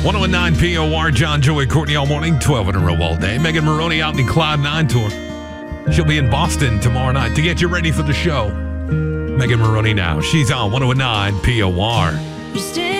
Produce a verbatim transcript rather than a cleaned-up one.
one oh nine P O R, John, Joey, Courtney all morning, twelve in a row all day. Megan Maroney out in the Cloud nine tour. She'll be in Boston tomorrow night to get you ready for the show. Megan Maroney now. She's on one oh nine P O R.